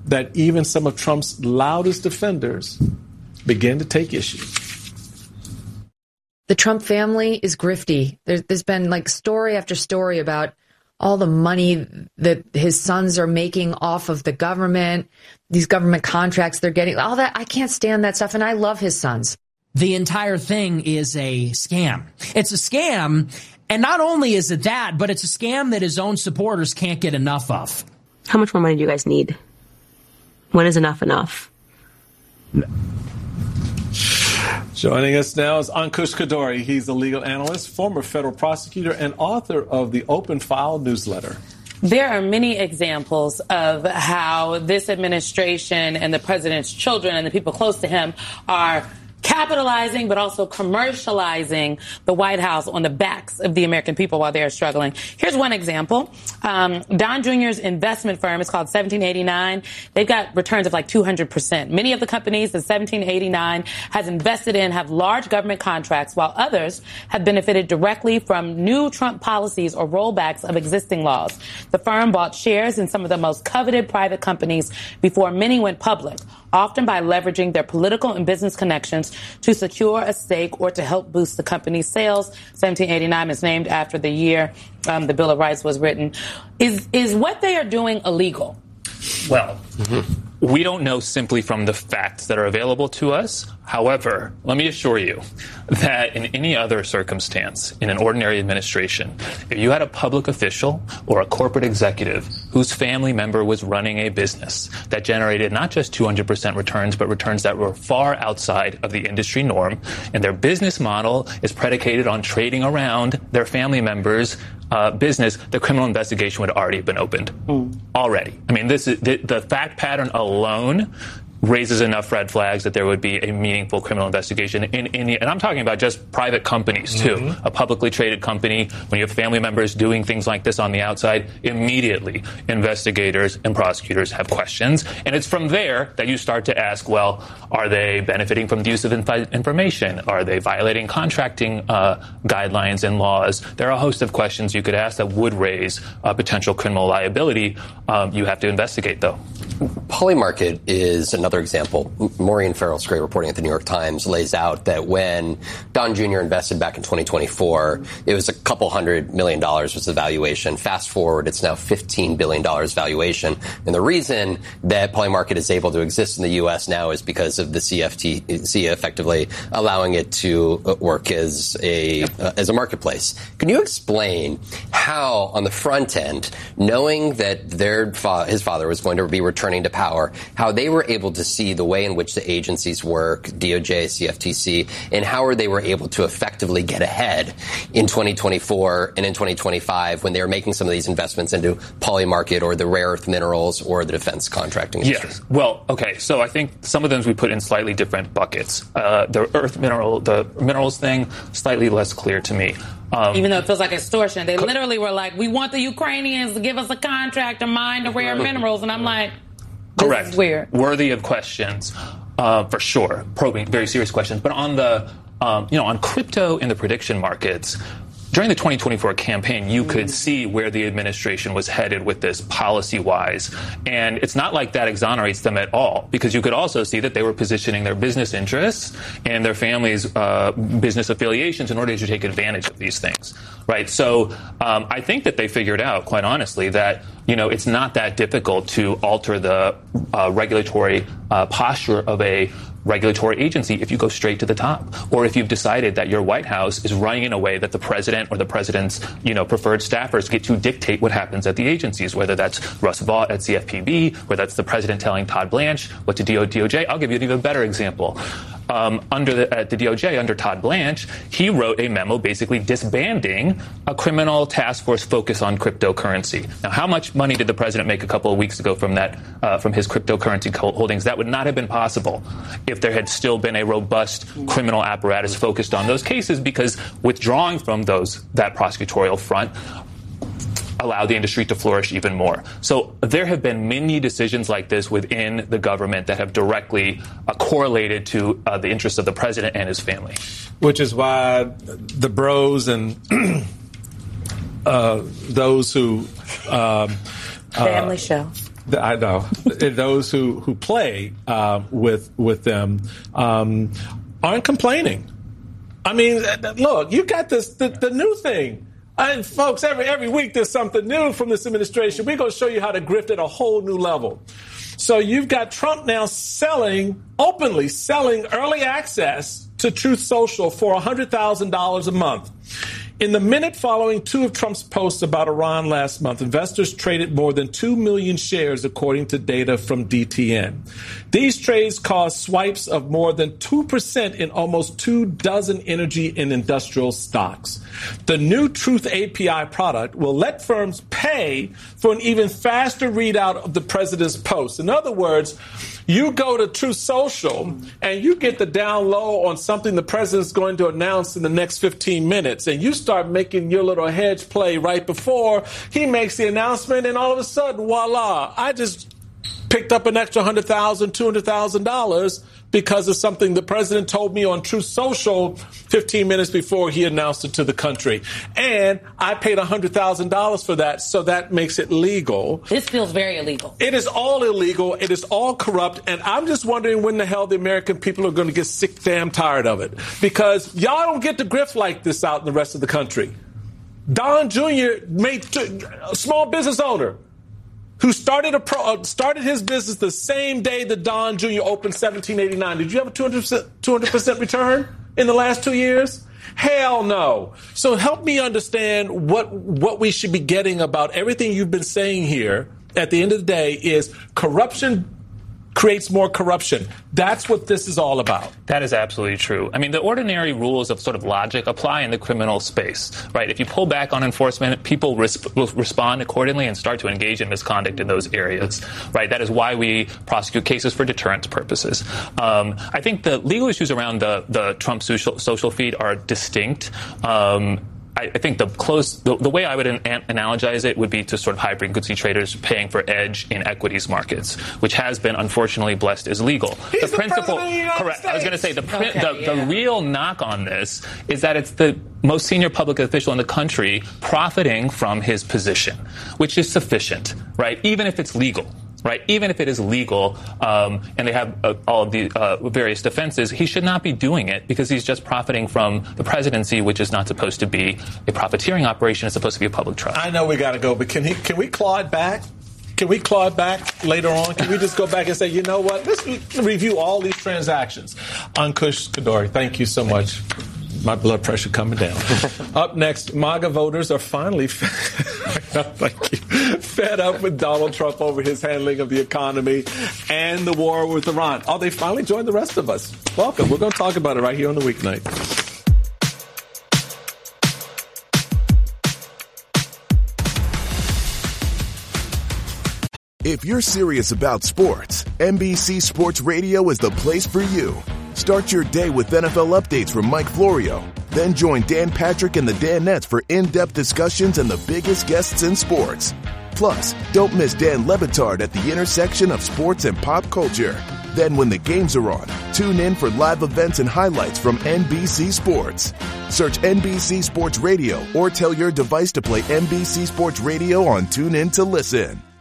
that even some of Trump's loudest defenders begin to take issue. The Trump family is grifty. There's been like story after story about all the money that his sons are making off of the government, these government contracts they're getting, all that. I can't stand that stuff, and I love his sons. The entire thing is a scam. It's a scam, and not only is it that, but it's a scam that his own supporters can't get enough of. How much more money do you guys need? When is enough enough? Joining us now is Ankush Khardori. He's a legal analyst, former federal prosecutor, and author of the Open File newsletter. There are many examples of how this administration and the president's children and the people close to him are capitalizing but also commercializing the White House on the backs of the American people while they are struggling. Here's one example. Don Jr.'s investment firm is called 1789. They've got returns of like 200%. Many of the companies that 1789 has invested in have large government contracts, while others have benefited directly from new Trump policies or rollbacks of existing laws. The firm bought shares in some of the most coveted private companies before many went public, often by leveraging their political and business connections to secure a stake or to help boost the company's sales. 1789 is named after the year the Bill of Rights was written. Is what they are doing illegal? Well, we don't know simply from the facts that are available to us. However, let me assure you that in any other circumstance, in an ordinary administration, if you had a public official or a corporate executive whose family member was running a business that generated not just 200% returns, but returns that were far outside of the industry norm, and their business model is predicated on trading around their family members' business, the criminal investigation would already have been opened. Already. I mean, this is the fact pattern alone raises enough red flags that there would be a meaningful criminal investigation and I'm talking about just private companies too. A publicly traded company, when you have family members doing things like this on the outside, immediately investigators and prosecutors have questions. And it's from there that you start to ask, well, are they benefiting from the use of information? Are they violating contracting guidelines and laws? There are a host of questions you could ask that would raise potential criminal liability. You have to investigate, though. Polymarket is another example. Maureen Farrell's great reporting at the New York Times lays out that when Don Jr. invested back in 2024, it was a couple $100 million was the valuation. Fast forward, it's now $15 billion valuation. And the reason that Polymarket is able to exist in the U.S. now is because of the CFTC effectively allowing it to work as a marketplace. Can you explain how, on the front end, knowing that his father was going to be returning to power, how they were able to see the way in which the agencies work, DOJ, CFTC, and how they were able to effectively get ahead in 2024 and in 2025 when they were making some of these investments into Polymarket or the rare earth minerals or the defense contracting industry? Yes. Well, okay. So I think some of them we put in slightly different buckets. The minerals thing, slightly less clear to me. Even though it feels like extortion. They literally were like, we want the Ukrainians to give us a contract to mine the rare minerals. And I'm like, correct. This is weird. Worthy of questions, for sure. Probing, very serious questions. But on the, on crypto in the prediction markets, during the 2024 campaign, you could see where the administration was headed with this policy-wise. And it's not like that exonerates them at all, because you could also see that they were positioning their business interests and their families' business affiliations in order to take advantage of these things, right? So I think that they figured out, quite honestly, that it's not that difficult to alter the regulatory posture of a regulatory agency if you go straight to the top, or if you've decided that your White House is running in a way that the president or the president's preferred staffers get to dictate what happens at the agencies, whether that's Russ Vought at CFPB, or that's the president telling Todd Blanche what to do at DOJ. I'll give you an even better example. At the DOJ, under Todd Blanche, he wrote a memo basically disbanding a criminal task force focused on cryptocurrency. Now, how much money did the president make a couple of weeks ago from his cryptocurrency holdings? That would not have been possible if there had still been a robust criminal apparatus focused on those cases, because withdrawing from that prosecutorial front allow the industry to flourish even more. So there have been many decisions like this within the government that have directly correlated to the interests of the president and his family. Which is why the bros and those who... Family show. I know. Those who play with them aren't complaining. I mean, look, you got the new thing. And folks, every week there's something new from this administration. We're going to show you how to grift at a whole new level. So you've got Trump now openly selling early access to Truth Social for $100,000 a month. In the minute following two of Trump's posts about Iran last month, investors traded more than 2 million shares, according to data from DTN. These trades caused swipes of more than 2% in almost 24 energy and industrial stocks. The new Truth API product will let firms pay for an even faster readout of the president's posts. In other words, you go to Truth Social and you get the down low on something the president's going to announce in the next 15 minutes, and you start making your little hedge play right before he makes the announcement, and all of a sudden, voila, I just picked up an extra $100,000, $200,000 because of something the president told me on Truth Social 15 minutes before he announced it to the country. And I paid $100,000 for that, so that makes it legal. This feels very illegal. It is all illegal. It is all corrupt. And I'm just wondering when the hell the American people are going to get sick damn tired of it. Because y'all don't get to grift like this out in the rest of the country. Don Jr., a small business owner, who started his business the same day that Don Jr. opened 1789. Did you have a 200% return in the last 2 years? Hell no. So help me understand what we should be getting about everything you've been saying here. At the end of the day, is corruption creates more corruption. That's what this is all about. That is absolutely true. I mean, the ordinary rules of sort of logic apply in the criminal space, right? If you pull back on enforcement, people will respond accordingly and start to engage in misconduct in those areas, right? That is why we prosecute cases for deterrence purposes. I think the legal issues around the Trump social feed are distinct. I think the way I would analogize it would be to sort of high frequency traders paying for edge in equities markets, which has been unfortunately blessed as legal. He's the principle, correct. I was going to say the real knock on this is that it's the most senior public official in the country profiting from his position, which is sufficient, right? Even if it's legal. Right, even if it is legal and they have all of the various defenses, he should not be doing it because he's just profiting from the presidency, which is not supposed to be a profiteering operation. It's supposed to be a public trust. I know we got to go, but can we claw it back? Can we claw it back later on? Can we just go back and say, you know what? Let's review all these transactions. Ankush Khardori, thank you so much. My blood pressure coming down. Up next, MAGA voters are finally fed up with Donald Trump over his handling of the economy and the war with Iran. Oh, they finally joined the rest of us. Welcome. We're going to talk about it right here on The Weeknight. If you're serious about sports, NBC Sports Radio is the place for you. Start your day with NFL updates from Mike Florio. Then join Dan Patrick and the Danettes for in-depth discussions and the biggest guests in sports. Plus, don't miss Dan Le Batard at the intersection of sports and pop culture. Then when the games are on, tune in for live events and highlights from NBC Sports. Search NBC Sports Radio or tell your device to play NBC Sports Radio on TuneIn to listen.